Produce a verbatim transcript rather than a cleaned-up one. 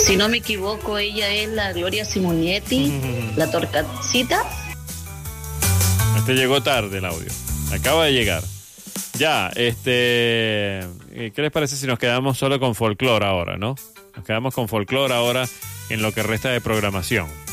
Si no me equivoco, ella es la Gloria Simonetti, la Torcasita. Este llegó tarde el audio. Acaba de llegar. Ya, este... ¿qué les parece si nos quedamos solo con folclore ahora, no? Nos quedamos con folclore ahora en lo que resta de programación.